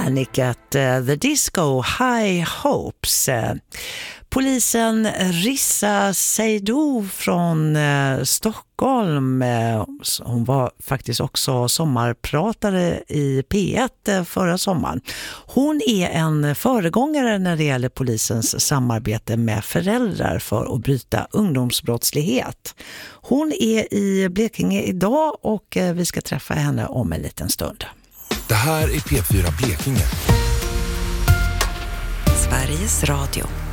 Panicat, The Disco, High Hopes. Polisen Rissa Seydou från Stockholm, hon var faktiskt också sommarpratare i P1 förra sommaren. Hon är en föregångare när det gäller polisens samarbete med föräldrar för att bryta ungdomsbrottslighet. Hon är i Blekinge idag och vi ska träffa henne om en liten stund. Det här är P4 Blekinge. Sveriges Radio.